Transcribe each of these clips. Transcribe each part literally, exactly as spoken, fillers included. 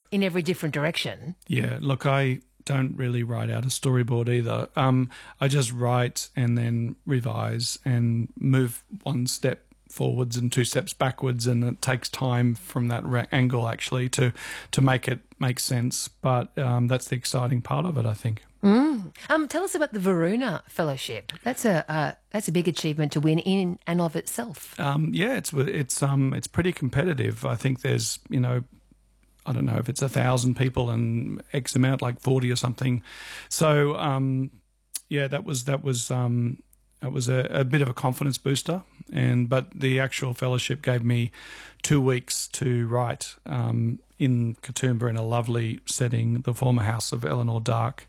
in every different direction. Yeah, look, I don't really write out a storyboard either. Um, I just write and then revise and move one step forwards and two steps backwards, and it takes time from that re- angle actually to to make it make sense. But um, that's the exciting part of it, I think. Mm. Um, tell us about the Varuna Fellowship. That's a uh, that's a big achievement to win in and of itself. Um, yeah, it's it's um it's pretty competitive. I think there's you know. I don't know if it's a thousand people and X amount, like forty or something. So, um, yeah, that was that was um, that was a, a bit of a confidence booster. And but the actual fellowship gave me two weeks to write um, in Katoomba in a lovely setting, the former house of Eleanor Dark.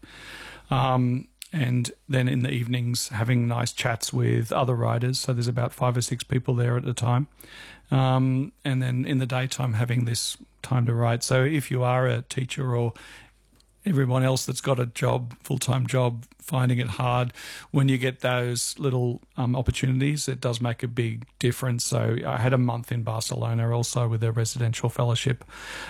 Um, and then in the evenings having nice chats with other writers. So there's about five or six people there at the time. Um, and then in the daytime having this time to write. So if you are a teacher or everyone else that's got a job, full-time job, finding it hard, when you get those little um, opportunities, it does make a big difference. So I had a month in Barcelona also with a residential fellowship,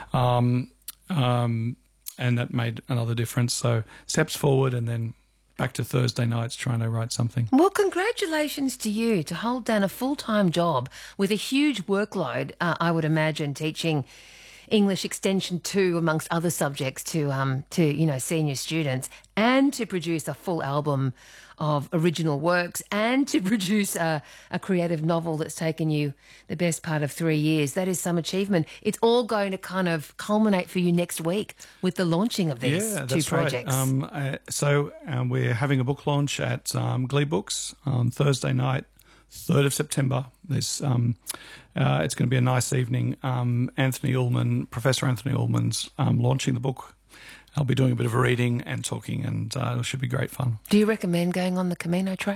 um, um, and that made another difference. So steps forward and then back to Thursday nights trying to write something. Well, congratulations to you to hold down a full-time job with a huge workload, uh, I would imagine, teaching English Extension two amongst other subjects to, um, to you know, senior students, and to produce a full album of original works, and to produce a, a creative novel that's taken you the best part of three years. That is some achievement. It's all going to kind of culminate for you next week with the launching of these yeah, two that's projects. Right. Um, uh, so um, we're having a book launch at um, Glee Books on Thursday night, third of September. There's, um, uh, it's going to be a nice evening. Um, Anthony Ullman, Professor Anthony Ullman's um, launching the book. I'll be doing a bit of a reading and talking, and uh, it should be great fun. Do you recommend going on the Camino Trail?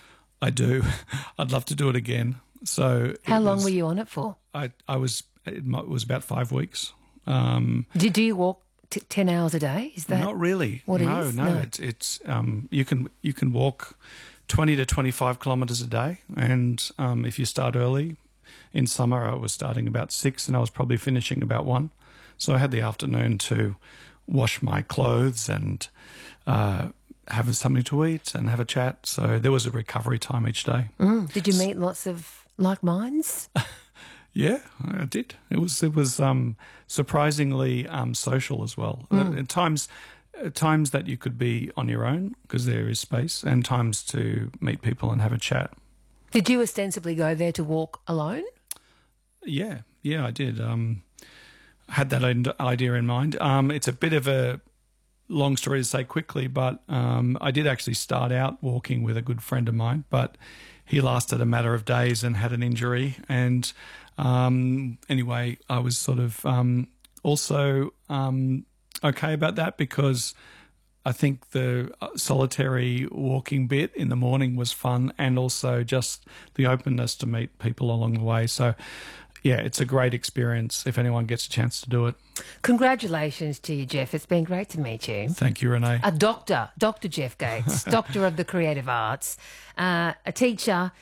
I do. I'd love to do it again. So, how long was, were you on it for? I I was it was about five weeks. Um, do, do you walk t- ten hours a day? Is that not really? What no, it is? no, No, it's it's um, you can you can walk twenty to twenty five kilometres a day, and um, if you start early, in summer I was starting about six, and I was probably finishing about one. So I had the afternoon to wash my clothes and uh, have something to eat and have a chat. So there was a recovery time each day. Mm. Did you meet lots of like minds? Yeah, I did. It was it was um, surprisingly um, social as well. Mm. At times, at times that you could be on your own because there is space, and times to meet people and have a chat. Did you ostensibly go there to walk alone? Yeah, yeah, I did. Um, had that idea in mind. Um, it's a bit of a long story to say quickly, but um, I did actually start out walking with a good friend of mine, but he lasted a matter of days and had an injury. And um, anyway, I was sort of um, also um, okay about that because I think the solitary walking bit in the morning was fun, and also just the openness to meet people along the way. So yeah, it's a great experience if anyone gets a chance to do it. Congratulations to you, Jeff. It's been great to meet you. Thank you, Renee. A doctor, Doctor Jeff Gates, Doctor of the Creative Arts, uh, a teacher,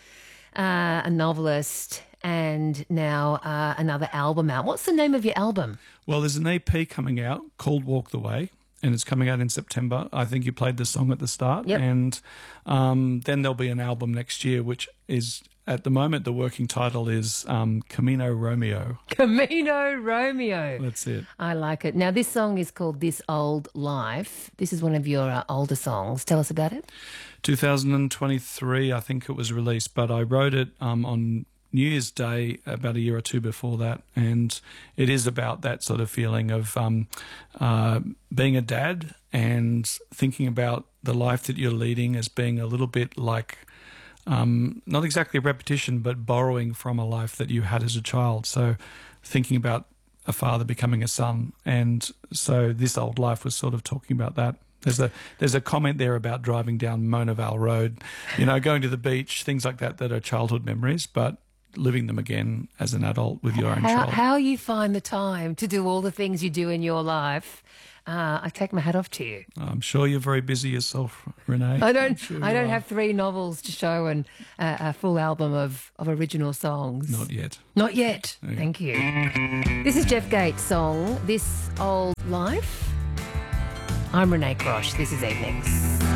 uh, a novelist, and now uh, another album out. What's the name of your album? Well, there's an E P coming out called Walk the Way, and it's coming out in September. I think you played the song at the start. Yep. And um, then there'll be an album next year, which is, at the moment, the working title is um, Camino Romeo. Camino Romeo. That's it. I like it. Now, this song is called This Old Life. This is one of your uh, older songs. Tell us about it. two thousand twenty-three, I think it was released, but I wrote it um, on New Year's Day about a year or two before that, and it is about that sort of feeling of um, uh, being a dad and thinking about the life that you're leading as being a little bit like um, not exactly a repetition, but borrowing from a life that you had as a child. So thinking about a father becoming a son, and so This Old Life was sort of talking about that. There's a there's a comment there about driving down Mona Vale Road, you know, going to the beach, things like that that are childhood memories, but living them again as an adult with your own How, child. how you find the time to do all the things you do in your life, uh, I take my hat off to you. I'm sure you're very busy yourself, Renee. I don't. Sure I don't are. have three novels to show and uh, a full album of, of original songs. Not yet. Not yet. Yeah. Thank you. This is Jeff Gates' song, This Old Life. I'm Renee Crosh. This is Evenings.